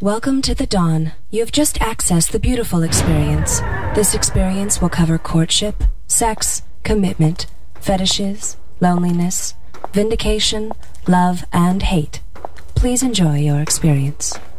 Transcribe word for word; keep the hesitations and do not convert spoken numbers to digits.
Welcome to the Dawn. You have just accessed the beautiful experience. This experience will cover courtship, sex, commitment, fetishes, loneliness, vindication, love, and hate. Please enjoy your experience.